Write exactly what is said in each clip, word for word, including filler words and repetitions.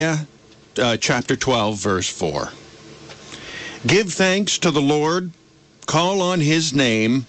uh, chapter twelve, verse four. Give thanks to the Lord, call on his name,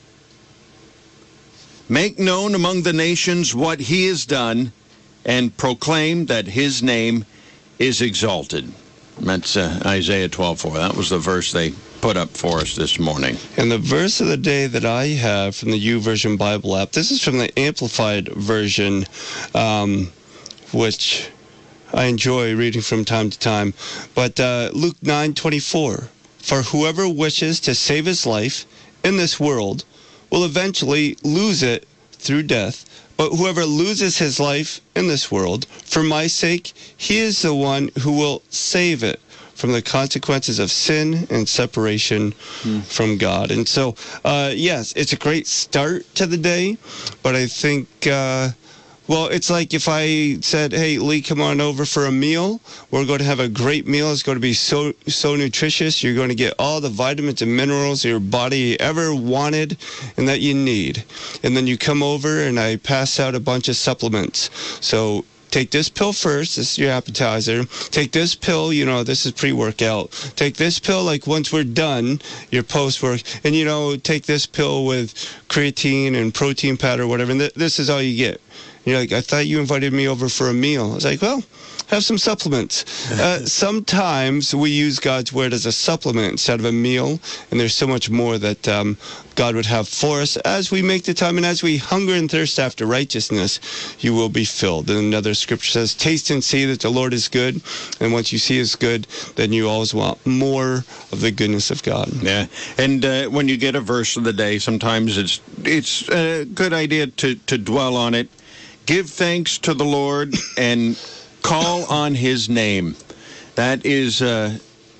make known among the nations what he has done, and proclaim that his name is exalted. That's uh, Isaiah twelve four. That was the verse they put up for us this morning. And the verse of the day that I have from the YouVersion Bible app, this is from the Amplified Version, um, which I enjoy reading from time to time. But uh, Luke nine twenty-four, for whoever wishes to save his life in this world will eventually lose it through death. But whoever loses his life in this world, for my sake, he is the one who will save it from the consequences of sin and separation mm. from God. And so, uh, yes, it's a great start to the day, but I think, uh, well, it's like if I said, hey, Lee, come on over for a meal. We're going to have a great meal. It's going to be so so nutritious. You're going to get all the vitamins and minerals your body ever wanted and that you need. And then you come over and I pass out a bunch of supplements. So take this pill first. This is your appetizer. Take this pill. You know, this is pre-workout. Take this pill, like, once we're done, your post-work. And, you know, take this pill with creatine and protein powder or whatever. And th- this is all you get. You're like, I thought you invited me over for a meal. I was like, well, have some supplements. Uh, sometimes we use God's word as a supplement instead of a meal, and there's so much more that um, God would have for us as we make the time, and as we hunger and thirst after righteousness, you will be filled. And another scripture says, taste and see that the Lord is good, and once you see his good, then you always want more of the goodness of God. Yeah, and uh, when you get a verse of the day, sometimes it's it's a good idea to, to dwell on it. Give thanks to the Lord and call on his name. That is, uh,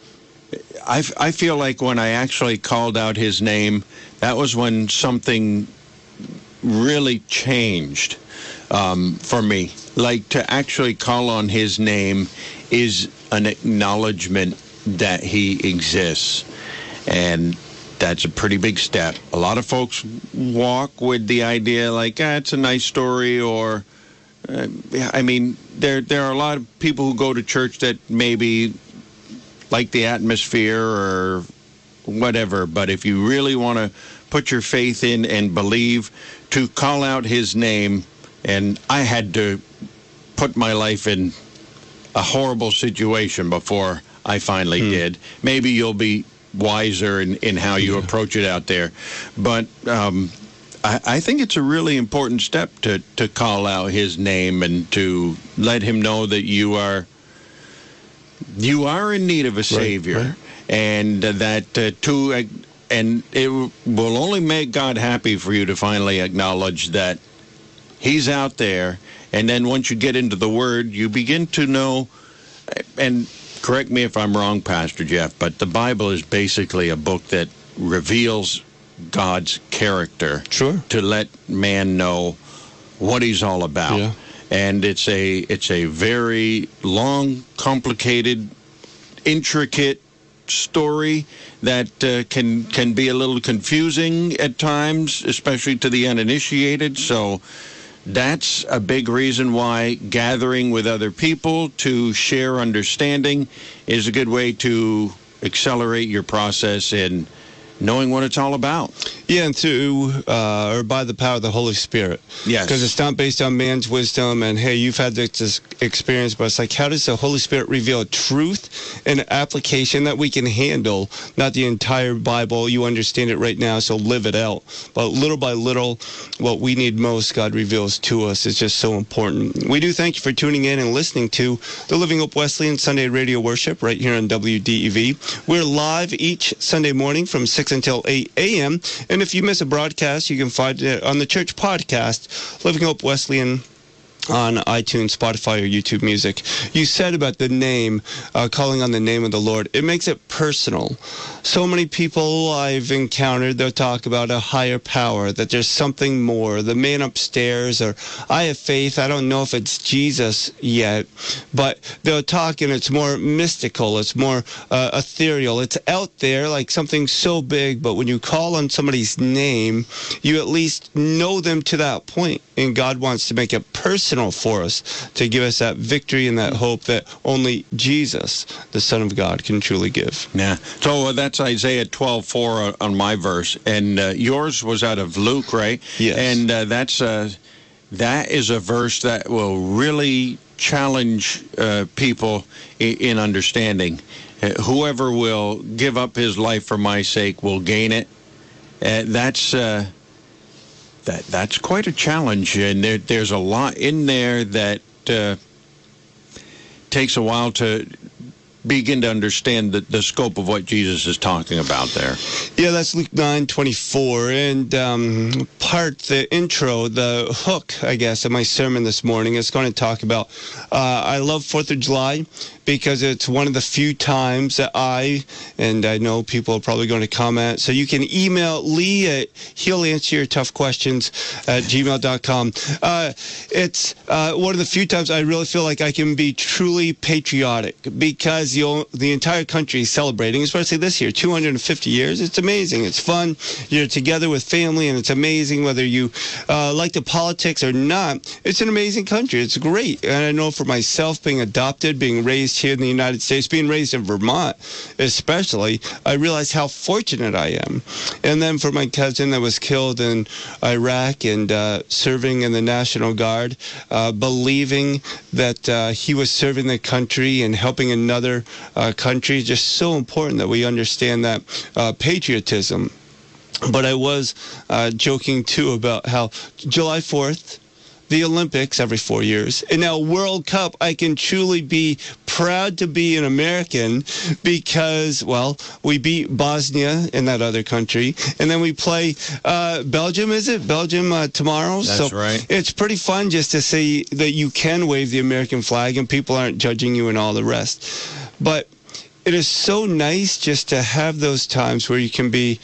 I, I feel like when I actually called out his name, that was when something really changed um, for me. Like, to actually call on his name is an acknowledgement that he exists. And that's a pretty big step. A lot of folks walk with the idea like, ah, it's a nice story, or, uh, I mean, there there are a lot of people who go to church that maybe like the atmosphere or whatever, but if you really want to put your faith in and believe, to call out his name, and I had to put my life in a horrible situation before I finally hmm. did. Maybe you'll be wiser in, in how you yeah. approach it out there. But um, I, I think it's a really important step to, to call out his name and to let him know that you are you are in need of a Savior. Right, right. And uh, that uh, to uh, and it will only make God happy for you to finally acknowledge that he's out there. And then once you get into the Word, you begin to know, and correct me if I'm wrong, Pastor Jeff, but the Bible is basically a book that reveals God's character. Sure. To let man know what he's all about. Yeah. And it's a it's a very long, complicated, intricate story that uh, can can be a little confusing at times, especially to the uninitiated. So that's a big reason why gathering with other people to share understanding is a good way to accelerate your process in knowing what it's all about. Yeah, and through, uh, or by the power of the Holy Spirit. Yes. Because it's not based on man's wisdom, and hey, you've had this experience, but it's like, how does the Holy Spirit reveal truth and application that we can handle? Not the entire Bible, you understand it right now, so live it out. But little by little, what we need most, God reveals to us. It's just so important. We do thank you for tuning in and listening to the Living Hope Wesleyan Sunday Radio Worship right here on W D E V. We're live each Sunday morning from six until eight a.m., and if you miss a broadcast, you can find it on the church podcast, Living Hope Wesleyan, on iTunes, Spotify, or YouTube Music. You said about the name, uh, calling on the name of the Lord. It makes it personal. So many people I've encountered, they'll talk about a higher power, that there's something more, the man upstairs, or I have faith. I don't know if it's Jesus yet, but they'll talk and it's more mystical. It's more uh, ethereal. It's out there like something so big, but when you call on somebody's name, you at least know them to that point, and God wants to make it personal arsenal for us to give us that victory and that hope that only Jesus, the Son of God, can truly give. Yeah. So uh, that's Isaiah twelve four on my verse, and uh, yours was out of Luke, right? Yes. And uh, that's uh, that is a verse that will really challenge uh, people in, in understanding. Uh, whoever will give up his life for my sake will gain it. Uh, that's uh, that that's quite a challenge, and there, there's a lot in there that uh, takes a while to begin to understand the, the scope of what Jesus is talking about there. Yeah, that's Luke nine twenty-four, and um, part, the intro, the hook, I guess, of my sermon this morning is going to talk about, uh, I love fourth of July because it's one of the few times that I, and I know people are probably going to comment, so you can email Lee at he'll answer your tough questions at gmail dot com. Uh, it's uh, one of the few times I really feel like I can be truly patriotic because the, the entire country is celebrating, especially this year, two hundred fifty years. It's amazing. It's fun. You're together with family, and it's amazing whether you uh, like the politics or not. It's an amazing country. It's great. And I know for myself, being adopted, being raised here in the United States, being raised in Vermont especially, I realize how fortunate I am. And then for my cousin that was killed in Iraq and uh, serving in the National Guard, uh, believing that uh, he was serving the country and helping another uh, country, just so important that we understand that uh, patriotism. But I was uh, joking too about how July fourth, the Olympics every four years, and now World Cup, I can truly be proud to be an American because, well, we beat Bosnia in that other country, and then we play uh, Belgium, is it? Belgium uh, tomorrow? That's so right. It's pretty fun just to see that you can wave the American flag and people aren't judging you and all the rest. But it is so nice just to have those times where you can be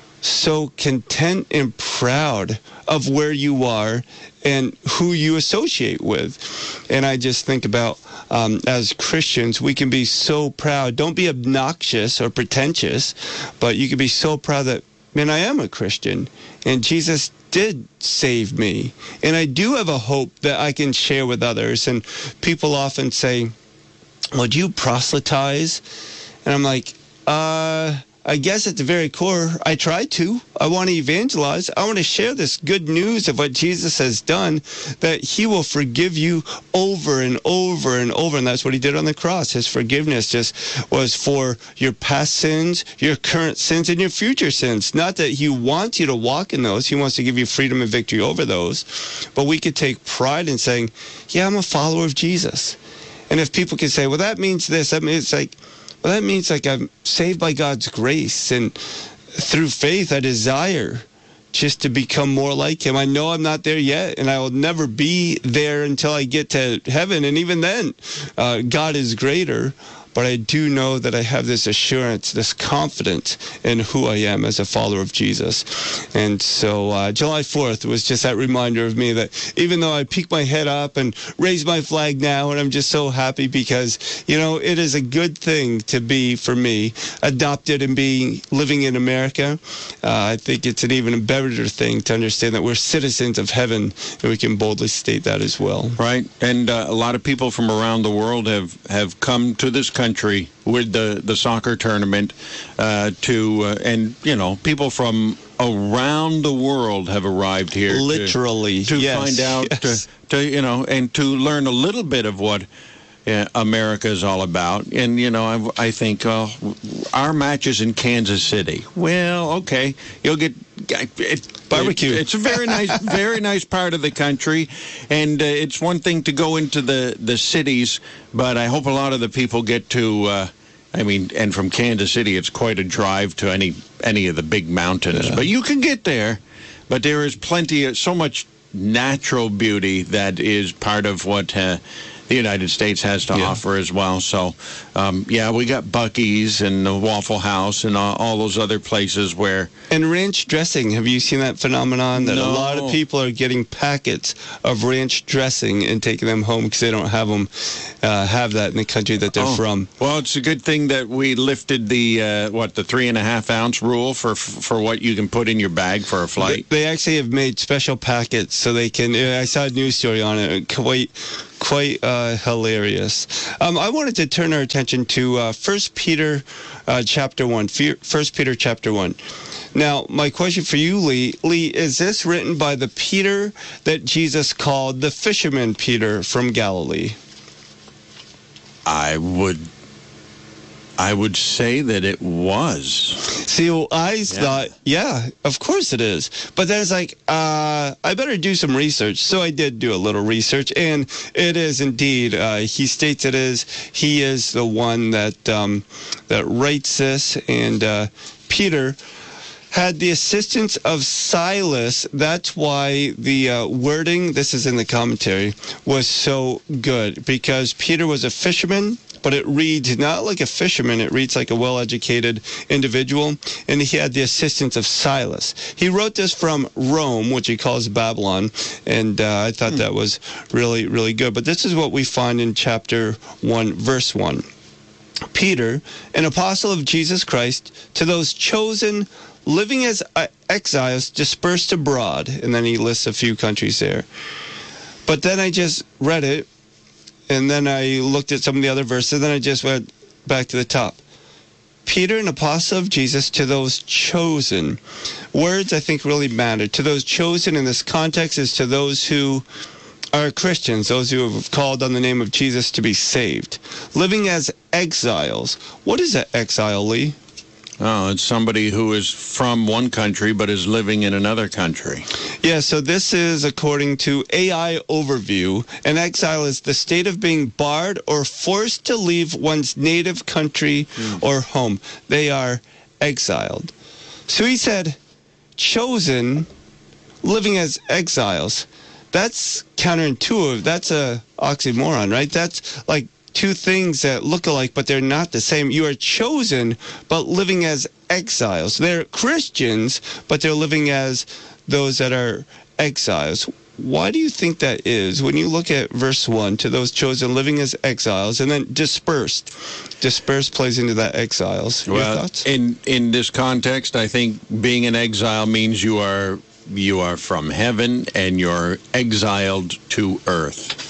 so content and proud of where you are and who you associate with. And I just think about, um, as Christians, we can be so proud. Don't be obnoxious or pretentious, but you can be so proud that, man, I am a Christian, and Jesus did save me. And I do have a hope that I can share with others. And people often say, well, do you proselytize? And I'm like, uh... I guess at the very core, I try to. I want to evangelize. I want to share this good news of what Jesus has done, that he will forgive you over and over and over. And that's what he did on the cross. His forgiveness just was for your past sins, your current sins, and your future sins. Not that he wants you to walk in those. He wants to give you freedom and victory over those. But we could take pride in saying, yeah, I'm a follower of Jesus. And if people can say, well, that means this, I mean, it's like, well, that means like I'm saved by God's grace, and through faith I desire just to become more like him. I know I'm not there yet, and I will never be there until I get to heaven, and even then, uh, God is greater. But I do know that I have this assurance, this confidence in who I am as a follower of Jesus. And so uh, July fourth was just that reminder of me that even though I peek my head up and raise my flag now, and I'm just so happy because, you know, it is a good thing to be, for me, adopted and being living in America. Uh, I think it's an even better thing to understand that we're citizens of heaven, and we can boldly state that as well. Right. And uh, a lot of people from around the world have, have come to this country country with the, the soccer tournament uh, to, uh, and, you know, people from around the world have arrived here. Literally, To, to yes, find out, yes. to, to, you know, and to learn a little bit of what uh, America is all about. And, you know, I, I think uh, our match is in Kansas City. Well, okay, you'll get... It, Barbecue. It, it's a very nice, very nice part of the country, and uh, it's one thing to go into the, the cities, but I hope a lot of the people get to. Uh, I mean, and from Kansas City, it's quite a drive to any any of the big mountains, Yeah. but you can get there. But there is plenty of so much natural beauty that is part of what uh, the the United States has to Yeah. offer as well. So, um, yeah, we got Buc-ee's and the Waffle House and all, all those other places where... And ranch dressing, have you seen that phenomenon that No. a lot of people are getting packets of ranch dressing and taking them home because they don't have them uh, have that in the country that they're Oh, from? Well, it's a good thing that we lifted the, uh, what, the three and a half ounce rule for for what you can put in your bag for a flight. They actually have made special packets so they can. I saw a news story on it. Quite, quite uh, hilarious. Um, I wanted to turn our attention to uh, First Peter, uh, chapter one. First Peter, chapter one. Now, my question for you, Lee, Lee, is this written by the Peter that Jesus called the fisherman Peter from Galilee? I would, I would say that it was. See, well, I thought, yeah, of course it is. But then it's like, uh, I better do some research. So I did do a little research, and it is indeed. Uh, he states it is. He is the one that um, that writes this, and uh, Peter had the assistance of Silas. That's why the uh, wording, this is in the commentary, was so good, because Peter was a fisherman, but it reads not like a fisherman, it reads like a well-educated individual, and he had the assistance of Silas. He wrote this from Rome, which he calls Babylon, and uh, I thought hmm. that was really, really good. But this is what we find in chapter one, verse one. Peter, an apostle of Jesus Christ, to those chosen, living as exiles dispersed abroad, and then he lists a few countries there. But then I just read it, and then I looked at some of the other verses, and then I just went back to the top. Peter, an apostle of Jesus, to those chosen. Words, I think, really matter. To those chosen in this context is to those who are Christians, those who have called on the name of Jesus to be saved. Living as exiles. What is an exile, Lee? Oh, it's somebody who is from one country but is living in another country. Yeah, so this is according to A I Overview. An exile is the state of being barred or forced to leave one's native country mm. or home. They are exiled. So he said, chosen, living as exiles. That's counterintuitive. That's a oxymoron, right? That's like two things that look alike, but they're not the same. You are chosen, but living as exiles. They're Christians, but they're living as those that are exiles. Why do you think that is? When you look at verse one, to those chosen, living as exiles, and then dispersed. Dispersed plays into that exiles. Your well, thoughts? in in this context, I think being an exile means you are you are from heaven and you're exiled to earth.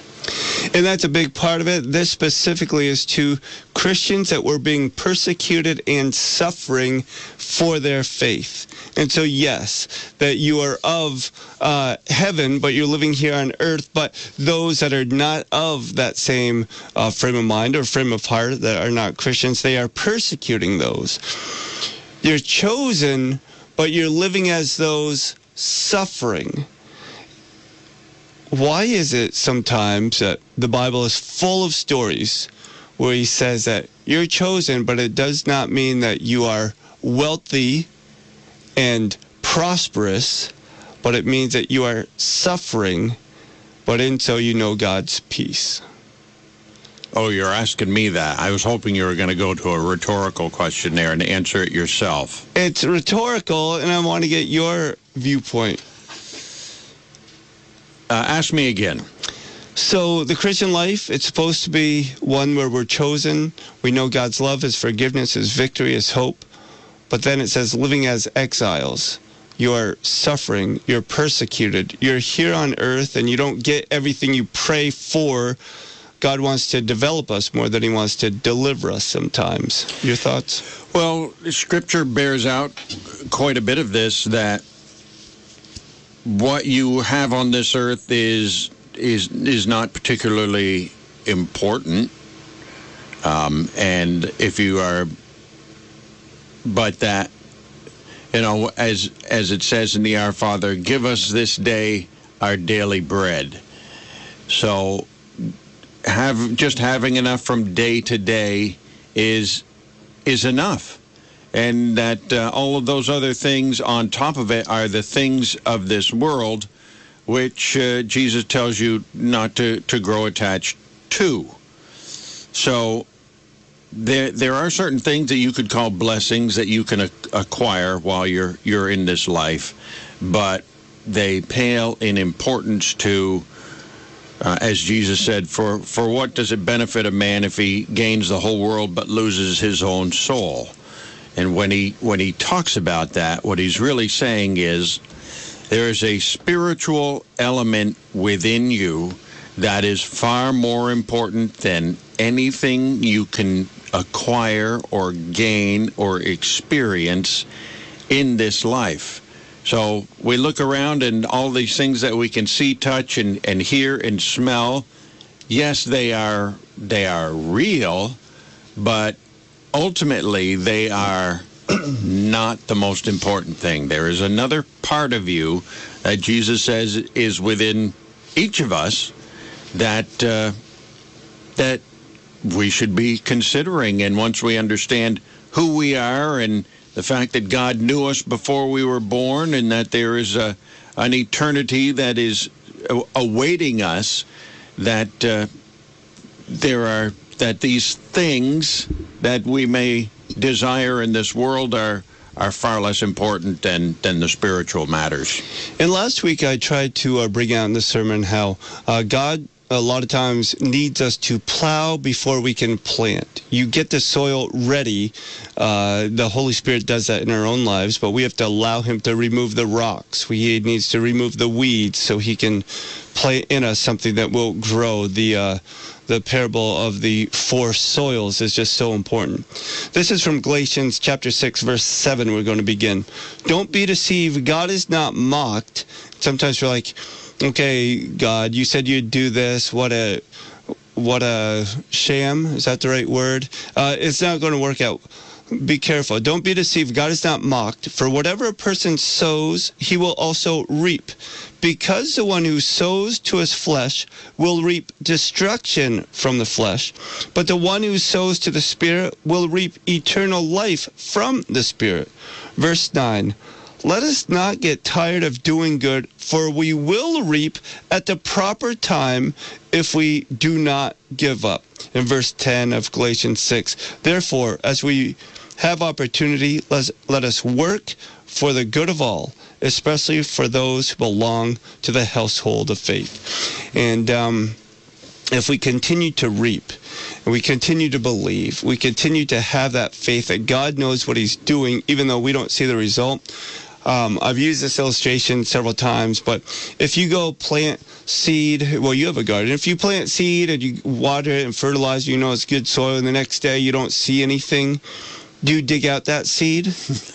And that's a big part of it. This specifically is to Christians that were being persecuted and suffering for their faith. And so, yes, that you are of uh, heaven, but you're living here on earth. But those that are not of that same uh, frame of mind or frame of heart, that are not Christians, they are persecuting those. You're chosen, but you're living as those suffering. Why is it sometimes that the Bible is full of stories where he says that you're chosen, but it does not mean that you are wealthy and prosperous, but it means that you are suffering, but in so you know God's peace? Oh, you're asking me that. I was hoping you were going to go to a rhetorical question there and answer it yourself. It's rhetorical, and I want to get your viewpoint. Uh, ask me again. So the Christian life, it's supposed to be one where we're chosen. We know God's love, His forgiveness, His victory, His hope. But then it says living as exiles. You are suffering. You're persecuted. You're here on earth, and you don't get everything you pray for. God wants to develop us more than He wants to deliver us sometimes. Your thoughts? Well, Scripture bears out quite a bit of this, that what you have on this earth is is is not particularly important, um, and if you are, but that, you know, as as it says in the Our Father, give us this day our daily bread. So, have just having enough from day to day is is enough. And that uh, all of those other things on top of it are the things of this world, which uh, Jesus tells you not to, to grow attached two. So there there are certain things that you could call blessings that you can a- acquire while you're you're in this life, but they pale in importance to, uh, as Jesus said, for, for what does it benefit a man if he gains the whole world but loses his own soul? And when he when he talks about that, what he's really saying is there is a spiritual element within you that is far more important than anything you can acquire or gain or experience in this life. So we look around and all these things that we can see, touch, and, and hear and smell, yes, they are they are real, but ultimately they are not the most important thing. There is another part of you that Jesus says is within each of us that uh, that we should be considering. And once we understand who we are and the fact that God knew us before we were born and that there is a, an eternity that is awaiting us, that uh, there are that these things that we may desire in this world are are far less important than, than the spiritual matters. And last week I tried to uh, bring out in the sermon how uh, God a lot of times needs us to plow before we can plant. You get the soil ready. Uh, the Holy Spirit does that in our own lives, but we have to allow him to remove the rocks. He needs to remove the weeds so he can plant in us something that will grow. The uh, the parable of the four soils is just so important. This is from Galatians chapter six, verse seven. We're going to begin. Don't be deceived. God is not mocked. Sometimes we're like, okay, God, you said you'd do this. What a what a sham. Is that the right word? Uh, it's not going to work out. Be careful. Don't be deceived. God is not mocked. For whatever a person sows, he will also reap. Because the one who sows to his flesh will reap destruction from the flesh, but the one who sows to the Spirit will reap eternal life from the Spirit. Verse nine. Let us not get tired of doing good, for we will reap at the proper time if we do not give up. In verse ten of Galatians six, therefore, as we have opportunity, let let us work for the good of all, especially for those who belong to the household of faith. And um, if we continue to reap, and we continue to believe, we continue to have that faith that God knows what he's doing, even though we don't see the result. Um, I've used this illustration several times, but if you go plant seed, well, you have a garden. If you plant seed and you water it and fertilize, you know it's good soil, and the next day you don't see anything, do you dig out that seed?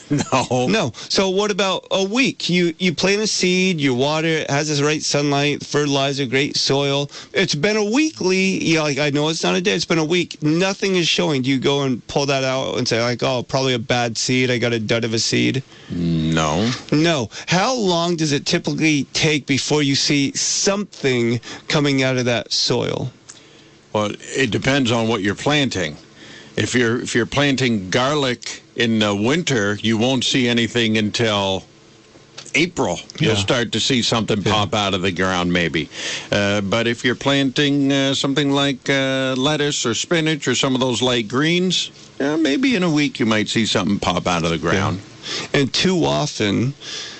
No. No. So what about a week? You you plant a seed, you water it, it has this right sunlight, fertilizer, great soil. It's been a weekly, you know, like I know it's not a day, it's been a week. Nothing is showing. Do you go and pull that out and say like, oh, probably a bad seed, I got a dud of a seed? No. No. How long does it typically take before you see something coming out of that soil? Well, it depends on what you're planting. If you're if you're planting garlic in the winter, you won't see anything until April. You'll Yeah. start to see something Yeah. pop out of the ground, maybe. Uh, but if you're planting uh, something like uh, lettuce or spinach or some of those light greens, uh, maybe in a week you might see something pop out of the ground. Yeah. And too often,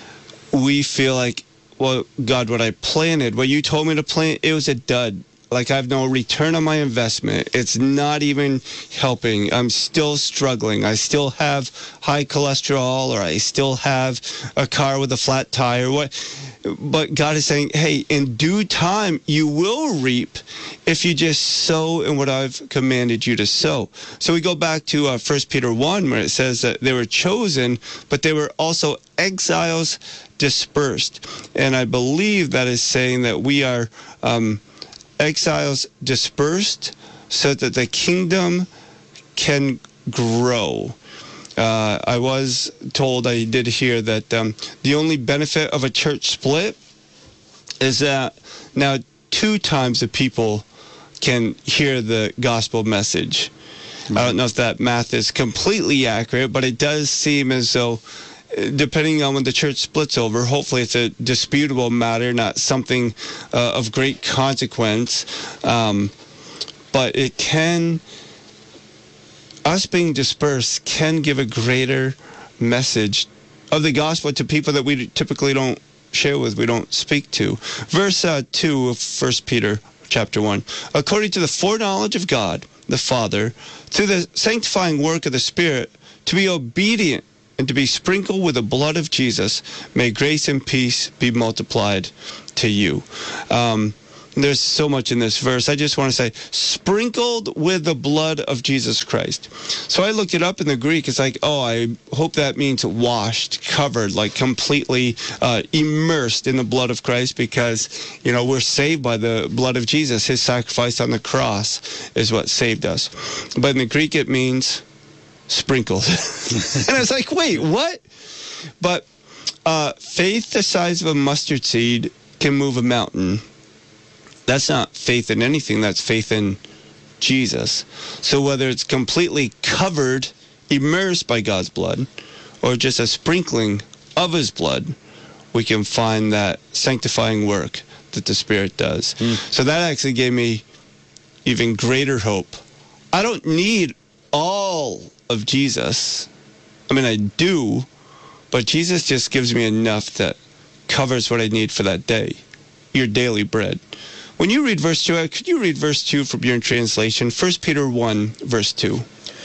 we feel like, well, God, what I planted, what you told me to plant, it was a dud. Like I have no return on my investment. It's not even helping. I'm still struggling. I still have high cholesterol, or I still have a car with a flat tire. What? But God is saying, hey, in due time, you will reap if you just sow in what I've commanded you to sow. So we go back to uh, First Peter one, where it says that they were chosen, but they were also exiles dispersed. And I believe that is saying that we are um, exiles dispersed so that the kingdom can grow. Uh, I was told, I did hear that um, the only benefit of a church split is that now two times the people can hear the gospel message. Mm-hmm. I don't know if that math is completely accurate, but it does seem as though, depending on when the church splits over, hopefully it's a disputable matter, not something uh, of great consequence. Um, but it can, us being dispersed can give a greater message of the gospel to people that we typically don't share with, we don't speak to. Verse uh, two of First Peter chapter one. According to the foreknowledge of God, the Father, through the sanctifying work of the Spirit, to be obedient and to be sprinkled with the blood of Jesus, may grace and peace be multiplied to you. Um, there's so much in this verse. I just want to say, sprinkled with the blood of Jesus Christ. So I looked it up in the Greek. It's like, oh, I hope that means washed, covered, like completely uh, immersed in the blood of Christ, because, you know, we're saved by the blood of Jesus. His sacrifice on the cross is what saved us. But in the Greek, it means sprinkled. And I was like, wait, what? But uh, faith the size of a mustard seed can move a mountain. That's not faith in anything. That's faith in Jesus. So whether it's completely covered, immersed by God's blood, or just a sprinkling of his blood, we can find that sanctifying work that the Spirit does. Mm. So that actually gave me even greater hope. I don't need all of Jesus. I mean, I do, but Jesus just gives me enough that covers what I need for that day, your daily bread. When you read verse two, could you read verse two from your translation? First Peter one, verse two.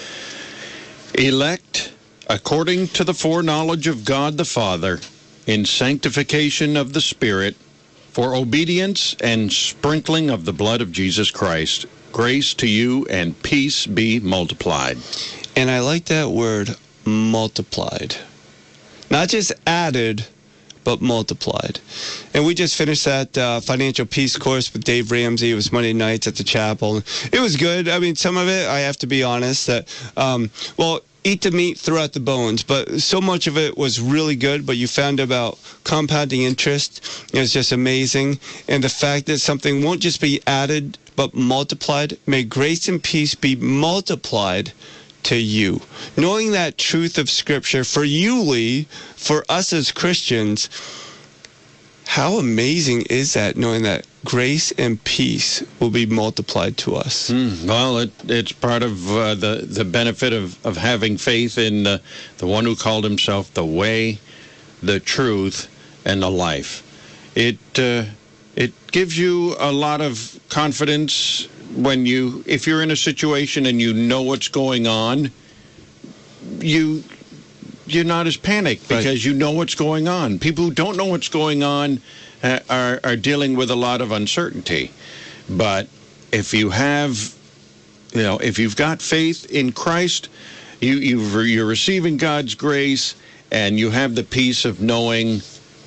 Elect according to the foreknowledge of God the Father, in sanctification of the Spirit, for obedience and sprinkling of the blood of Jesus Christ, grace to you and peace be multiplied. And I like that word, multiplied. Not just added, but multiplied. And we just finished that uh, financial peace course with Dave Ramsey. It was Monday nights at the chapel. It was good. I mean, some of it, I have to be honest, that, um, well, eat the meat throughout the bones, but so much of it was really good. But you found about compounding interest. It was just amazing. And the fact that something won't just be added, but multiplied. May grace and peace be multiplied to you. Knowing that truth of Scripture for you, Lee, for us as Christians, how amazing is that, knowing that grace and peace will be multiplied to us? Mm, well, it, it's part of uh, the, the benefit of, of having faith in uh, the one who called himself the way, the truth, and the life. It, uh, it gives you a lot of confidence when you, if you're in a situation and you know what's going on, you, you're not as panicked because right. you know what's going on. People who don't know what's going on uh, are, are dealing with a lot of uncertainty. But if you have, you know, if you've got faith in Christ, you, you've, you're receiving God's grace, and you have the peace of knowing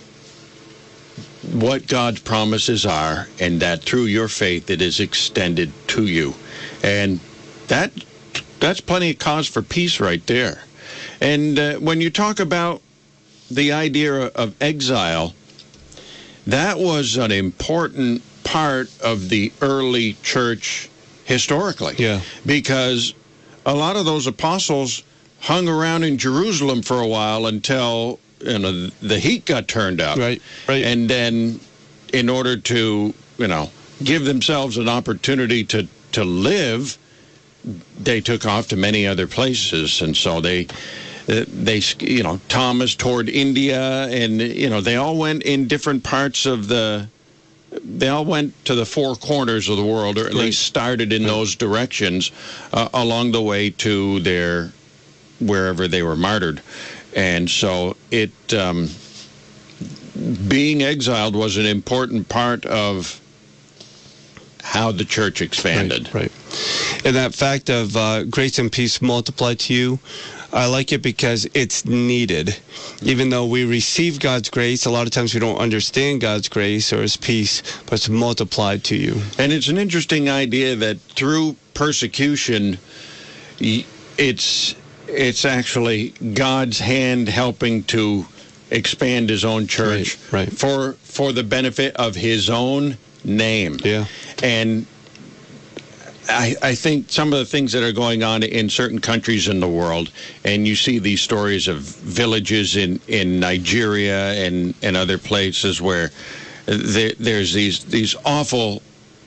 what God's promises are, and that through your faith it is extended to you. And that that's plenty of cause for peace right there. And uh, when you talk about the idea of exile, that was an important part of the early church historically. Yeah. Because a lot of those apostles hung around in Jerusalem for a while until, you know, the heat got turned up. Right, right. And then in order to, you know, give themselves an opportunity to, to live, they took off to many other places. And so they, they, you know, Thomas toured India, and, you know, they all went in different parts of the, they all went to the four corners of the world, or at right. least started in right. those directions uh, along the way to their, wherever they were martyred. And so it, um, being exiled was an important part of how the church expanded. Right, right. And that fact of uh, grace and peace multiplied to you, I like it because it's needed. Even though we receive God's grace, a lot of times we don't understand God's grace or his peace, but it's multiplied to you. And it's an interesting idea that through persecution, it's it's actually God's hand helping to expand his own church right, right. for for the benefit of his own name. Yeah. And I, I think some of the things that are going on in certain countries in the world, and you see these stories of villages in, in Nigeria and, and other places where there, there's these these awful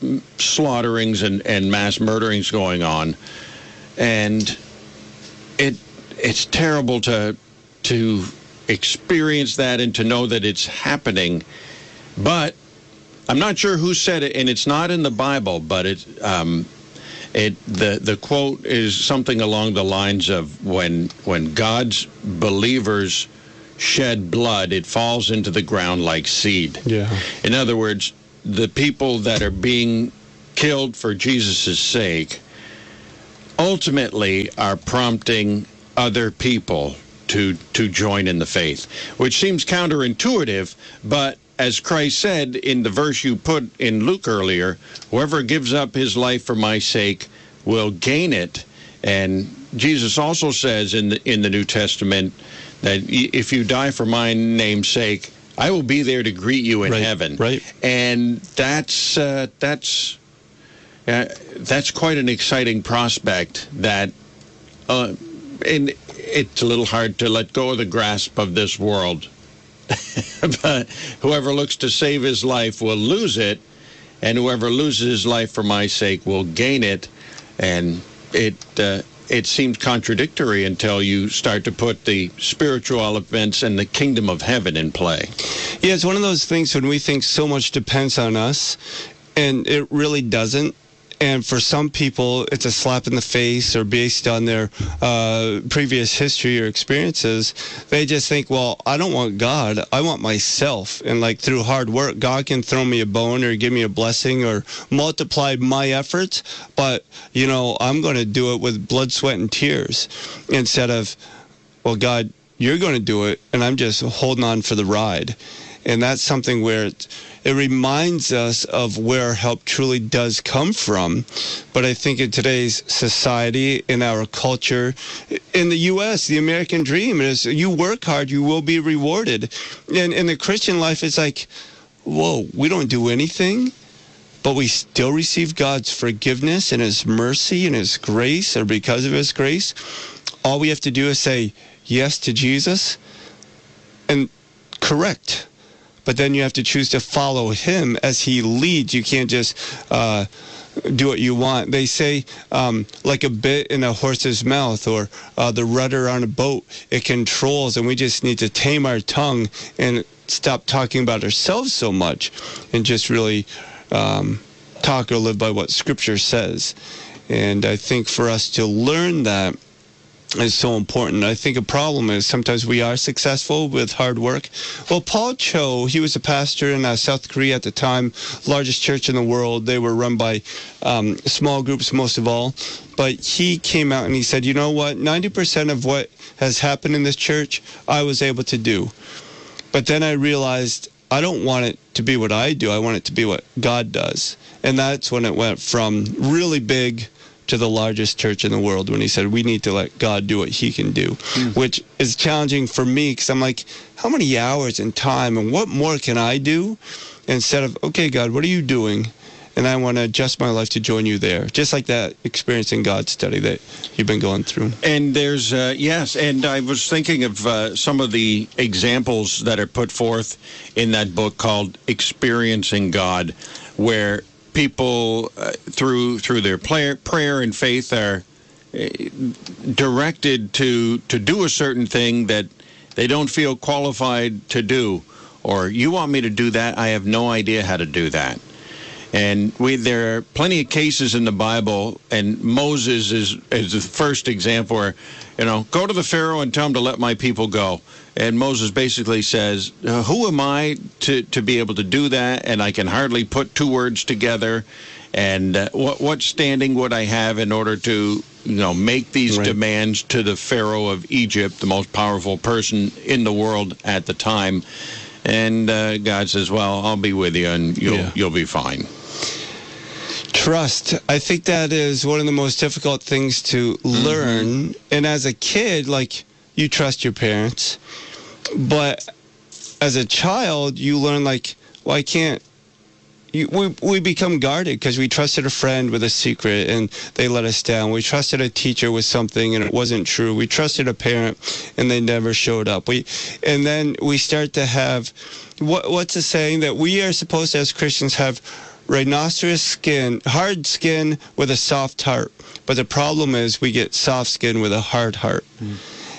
slaughterings and, and mass murderings going on. And it it's terrible to to experience that and to know that it's happening. But I'm not sure who said it, and it's not in the Bible, but it um, it the the quote is something along the lines of when when God's believers shed blood, it falls into the ground like seed. Yeah. In other words, the people that are being killed for Jesus' sake ultimately are prompting other people to to join in the faith, which seems counterintuitive, but as Christ said in the verse you put in Luke earlier, whoever gives up his life for my sake will gain it. And Jesus also says in the in the New Testament that if you die for my name's sake, I will be there to greet you in right, heaven. Right. And that's uh, that's uh, that's quite an exciting prospect. That uh, and it's a little hard to let go of the grasp of this world. But whoever looks to save his life will lose it, and whoever loses his life for my sake will gain it. And it uh, it seems contradictory until you start to put the spiritual elements and the kingdom of heaven in play. Yeah, it's one of those things when we think so much depends on us, and it really doesn't. And for some people, it's a slap in the face, or based on their uh, previous history or experiences, they just think, well, I don't want God, I want myself. And like through hard work, God can throw me a bone or give me a blessing or multiply my efforts. But, you know, I'm going to do it with blood, sweat, and tears instead of, well, God, you're going to do it, and I'm just holding on for the ride. And that's something where it, it reminds us of where our help truly does come from. But I think in today's society, in our culture, in the U S, the American dream is you work hard, you will be rewarded. And in the Christian life, it's like, whoa, we don't do anything, but we still receive God's forgiveness and his mercy and his grace, or because of his grace. All we have to do is say yes to Jesus, and correct. But then you have to choose to follow him as he leads. You can't just uh, do what you want. They say um, like a bit in a horse's mouth, or uh, the rudder on a boat, it controls, and we just need to tame our tongue and stop talking about ourselves so much and just really um, talk or live by what Scripture says. And I think for us to learn that is so important. I think a problem is sometimes we are successful with hard work. Well, Paul Cho, he was a pastor in uh, South Korea at the time, largest church in the world. They were run by um, small groups most of all. But he came out and he said, you know what, ninety percent of what has happened in this church, I was able to do. But then I realized I don't want it to be what I do. I want it to be what God does. And that's when it went from really big to the largest church in the world, when he said we need to let God do what he can do, mm. which is challenging for me, because I'm like, how many hours and time and what more can I do, instead of, okay, God, what are you doing? And I want to adjust my life to join you there, just like that experience in God study that you've been going through. And there's, uh, yes, and I was thinking of uh, some of the examples that are put forth in that book called Experiencing God, where people uh, through through their prayer, prayer and faith are uh, directed to to do a certain thing that they don't feel qualified to do, or you want me to do that? I have no idea how to do that. And we there are plenty of cases in the Bible, and Moses is is the first example where, you know, go to the Pharaoh and tell him to let my people go. And Moses basically says, uh, who am I to, to be able to do that? And I can hardly put two words together. And uh, what what standing would I have in order to, you know, make these right. demands to the Pharaoh of Egypt, the most powerful person in the world at the time? And uh, God says, well, I'll be with you, and you'll yeah. you'll be fine. Trust. I think that is one of the most difficult things to learn. Mm-hmm. And as a kid, like, you trust your parents. But as a child, you learn, like, well, I can't. You, we, we become guarded because we trusted a friend with a secret and they let us down. We trusted a teacher with something and it wasn't true. We trusted a parent and they never showed up. We, and then we start to have, what, what's the saying? That we are supposed to, as Christians, have rhinoceros skin, hard skin with a soft heart. But the problem is we get soft skin with a hard heart. Mm.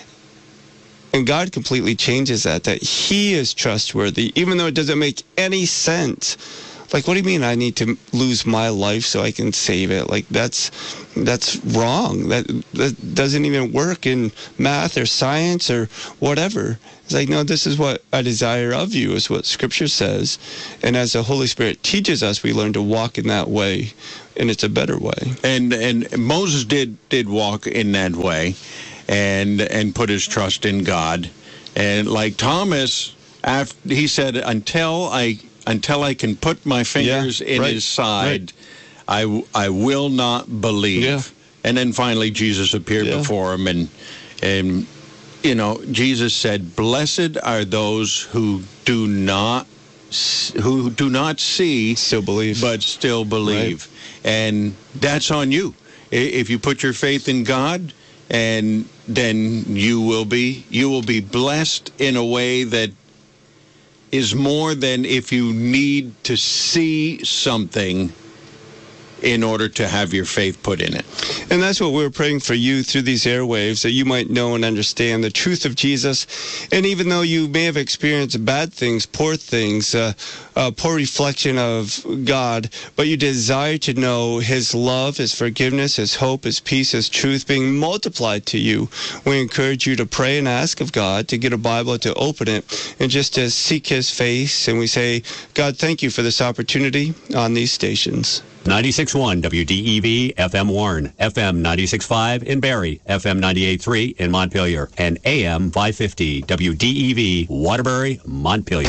And God completely changes that, that he is trustworthy, even though it doesn't make any sense. Like, what do you mean I need to lose my life so I can save it? Like, that's that's wrong. That, that doesn't even work in math or science or whatever. It's like, no, this is what I desire of you, is what Scripture says. And as the Holy Spirit teaches us, we learn to walk in that way, and it's a better way. And and Moses did did walk in that way. And and put his trust in God, and like Thomas, after, he said, "Until I until I can put my fingers yeah, in right, his side, right. I I will not believe." Yeah. And then finally, Jesus appeared yeah. before him, and and you know, Jesus said, "Blessed are those who do not who do not see, still believe, but still believe," right. And that's on you. If you put your faith in God, and then you will be you will be blessed in a way that is more than if you need to see something in order to have your faith put in it. And that's what we're praying for you through these airwaves, that you might know and understand the truth of Jesus. And even though you may have experienced bad things, poor things, uh, uh, poor reflection of God, but you desire to know his love, his forgiveness, his hope, his peace, his truth being multiplied to you, we encourage you to pray and ask of God to get a Bible, to open it, and just to seek his face. And we say, God, thank you for this opportunity on these stations. ninety-six point one W D E V F M Warren, F M ninety-six point five in Barrie, F M ninety-eight point three in Montpelier, and A M five fifty W D E V Waterbury, Montpelier.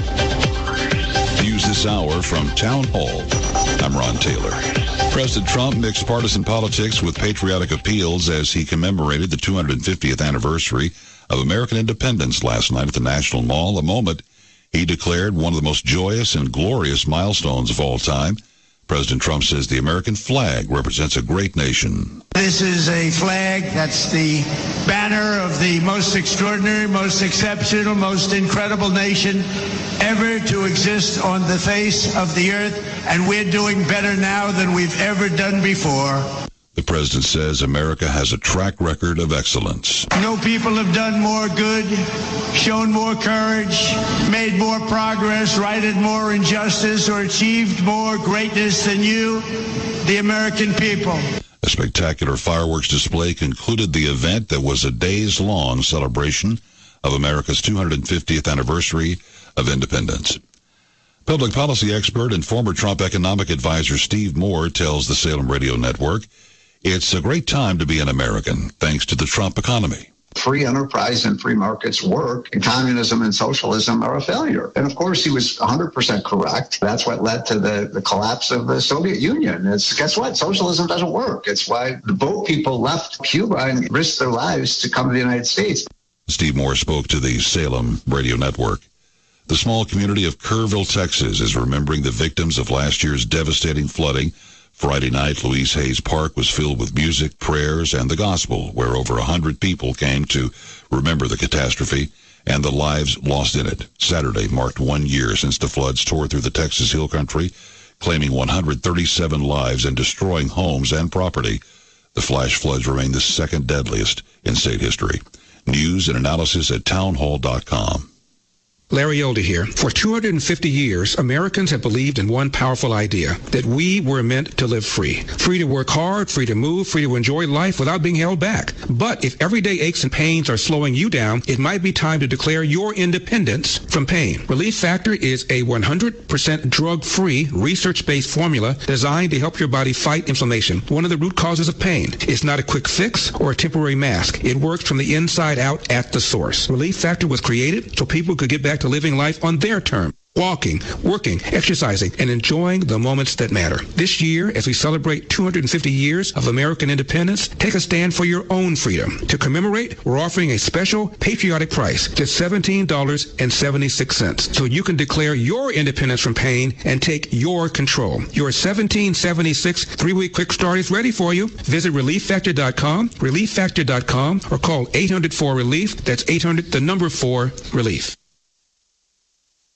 News this hour from Town Hall. I'm Ron Taylor. President Trump mixed partisan politics with patriotic appeals as he commemorated the two hundred fiftieth anniversary of American independence last night at the National Mall, a moment he declared one of the most joyous and glorious milestones of all time. President Trump says the American flag represents a great nation. This is a flag that's the banner of the most extraordinary, most exceptional, most incredible nation ever to exist on the face of the earth, and we're doing better now than we've ever done before. The president says America has a track record of excellence. No people have done more good, shown more courage, made more progress, righted more injustice, or achieved more greatness than you, the American people. A spectacular fireworks display concluded the event that was a days-long celebration of America's two hundred fiftieth anniversary of independence. Public policy expert and former Trump economic advisor Steve Moore tells the Salem Radio Network, it's a great time to be an American, thanks to the Trump economy. Free enterprise and free markets work, and communism and socialism are a failure. And of course, he was one hundred percent correct. That's what led to the, the collapse of the Soviet Union. It's, guess what? Socialism doesn't work. It's why the boat people left Cuba and risked their lives to come to the United States. Steve Moore spoke to the Salem Radio Network. The small community of Kerrville, Texas, is remembering the victims of last year's devastating flooding. Friday night, Louise Hayes Park was filled with music, prayers, and the gospel, where over one hundred people came to remember the catastrophe and the lives lost in it. Saturday marked one year since the floods tore through the Texas Hill Country, claiming one hundred thirty-seven lives and destroying homes and property. The flash floods remain the second deadliest in state history. News and analysis at townhall dot com. Larry Elder here. For two hundred fifty years, Americans have believed in one powerful idea, that we were meant to live free. Free to work hard, free to move, free to enjoy life without being held back. But if everyday aches and pains are slowing you down, it might be time to declare your independence from pain. Relief Factor is a one hundred percent drug-free, research-based formula designed to help your body fight inflammation, one of the root causes of pain. It's not a quick fix or a temporary mask. It works from the inside out at the source. Relief Factor was created so people could get back to living life on their terms. Walking, working, exercising, and enjoying the moments that matter. This year, as we celebrate two hundred fifty years of American independence, take a stand for your own freedom. To commemorate, we're offering a special patriotic price, just seventeen dollars and seventy-six cents, so you can declare your independence from pain and take your control. Your seventeen seventy-six three-week quick start is ready for you. Visit relief factor dot com, relief factor dot com, or call eight hundred four relief. That's eight hundred, the number four, relief.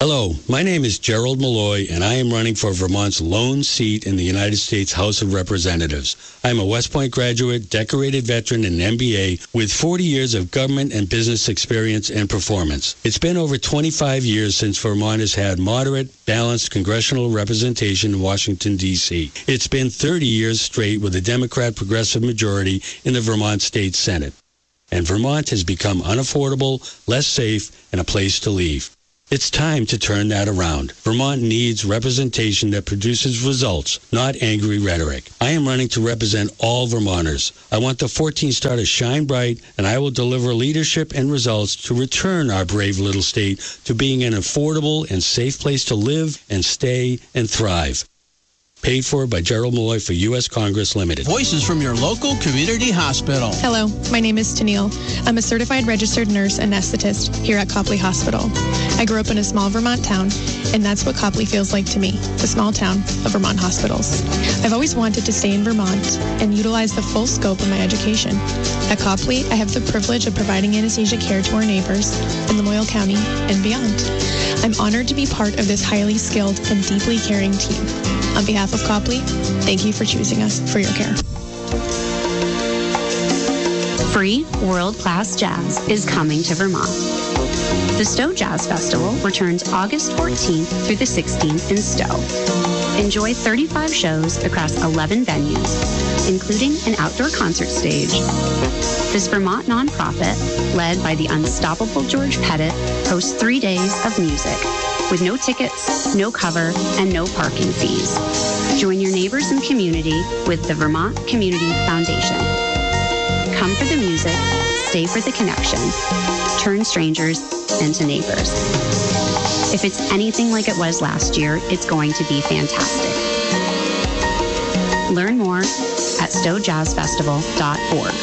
Hello, my name is Gerald Malloy, and I am running for Vermont's lone seat in the United States House of Representatives. I am a West Point graduate, decorated veteran, and M B A with forty years of government and business experience and performance. It's been over twenty-five years since Vermont has had moderate, balanced congressional representation in Washington, D C It's been thirty years straight with a Democrat progressive majority in the Vermont State Senate. And Vermont has become unaffordable, less safe, and a place to leave. It's time to turn that around. Vermont needs representation that produces results, not angry rhetoric. I am running to represent all Vermonters. I want the fourteen star to shine bright, and I will deliver leadership and results to return our brave little state to being an affordable and safe place to live and stay and thrive. Paid for by Gerald Malloy for U S Congress Limited. Voices from your local community hospital. Hello, my name is Tennille. I'm a certified registered nurse anesthetist here at Copley Hospital. I grew up in a small Vermont town, and that's what Copley feels like to me, the small town of Vermont hospitals. I've always wanted to stay in Vermont and utilize the full scope of my education. At Copley, I have the privilege of providing anesthesia care to our neighbors in Lamoille County and beyond. I'm honored to be part of this highly skilled and deeply caring team. On behalf of Copley, thank you for choosing us for your care. Free world-class jazz is coming to Vermont. The Stowe Jazz Festival returns August fourteenth through the sixteenth in Stowe. Enjoy thirty-five shows across eleven venues, including an outdoor concert stage. This Vermont nonprofit, led by the unstoppable George Pettit, hosts three days of music, with no tickets, no cover, and no parking fees. Join your neighbors and community with the Vermont Community Foundation. Come for the music, stay for the connection, turn strangers into neighbors. If it's anything like it was last year, it's going to be fantastic. Learn more at stowe jazz festival dot org.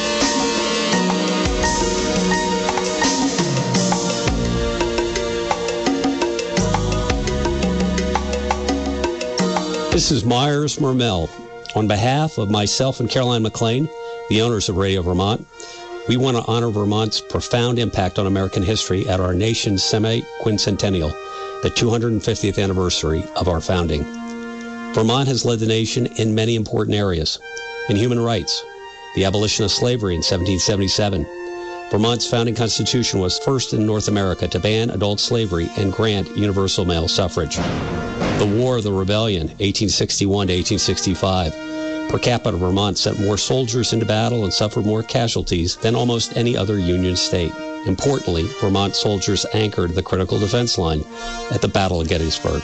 This is Myers Mermel. On behalf of myself and Caroline McLean, the owners of Radio Vermont, we want to honor Vermont's profound impact on American history at our nation's semi-quincentennial, the two hundred fiftieth anniversary of our founding. Vermont has led the nation in many important areas. In human rights, the abolition of slavery in seventeen seventy-seven. Vermont's founding constitution was first in North America to ban adult slavery and grant universal male suffrage. The War of the Rebellion, eighteen sixty-one to eighteen sixty-five. Per capita, Vermont sent more soldiers into battle and suffered more casualties than almost any other Union state. Importantly, Vermont soldiers anchored the critical defense line at the Battle of Gettysburg.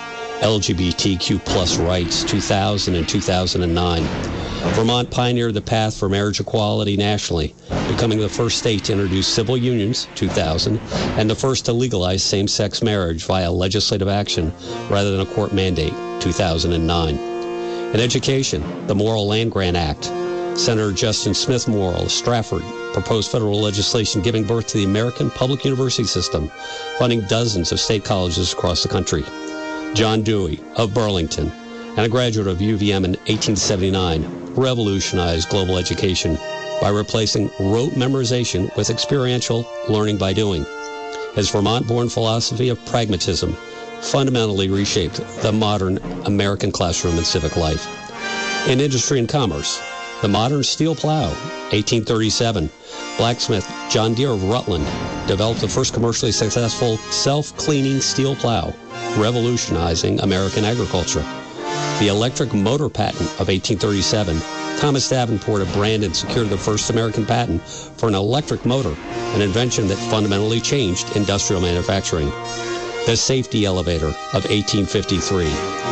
L G B T Q plus rights, two thousand and two thousand nine. Vermont pioneered the path for marriage equality nationally, becoming the first state to introduce civil unions, two thousand, and the first to legalize same-sex marriage via legislative action rather than a court mandate, two thousand nine. In education, the Morrill Land-Grant Act. Senator Justin Smith Morrill of Stratford proposed federal legislation giving birth to the American public university system, funding dozens of state colleges across the country. John Dewey of Burlington, and a graduate of U V M in eighteen seventy-nine, revolutionized global education by replacing rote memorization with experiential learning by doing. His Vermont-born philosophy of pragmatism fundamentally reshaped the modern American classroom and civic life. In industry and commerce, the modern steel plow, eighteen thirty-seven, blacksmith John Deere of Rutland developed the first commercially successful self-cleaning steel plow, revolutionizing American agriculture. The electric motor patent of eighteen thirty-seven, Thomas Davenport of Brandon secured the first American patent for an electric motor, an invention that fundamentally changed industrial manufacturing. The safety elevator of eighteen fifty-three.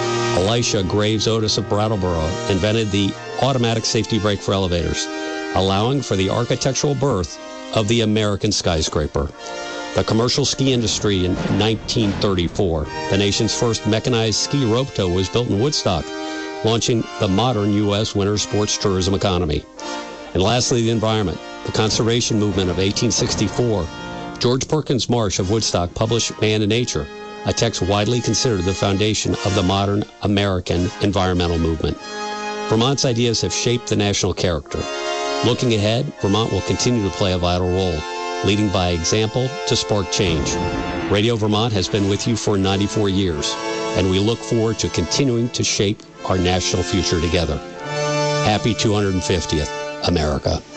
Elisha Graves Otis of Brattleboro invented the automatic safety brake for elevators, allowing for the architectural birth of the American skyscraper. The commercial ski industry in nineteen thirty-four. The nation's first mechanized ski rope tow was built in Woodstock, launching the modern U S winter sports tourism economy. And lastly, the environment. The conservation movement of eighteen sixty-four. George Perkins Marsh of Woodstock published Man and Nature, a text widely considered the foundation of the modern American environmental movement. Vermont's ideas have shaped the national character. Looking ahead, Vermont will continue to play a vital role. leading by example to spark change. Radio Vermont has been with you for ninety-four years, and we look forward to continuing to shape our national future together. Happy two hundred fiftieth, America.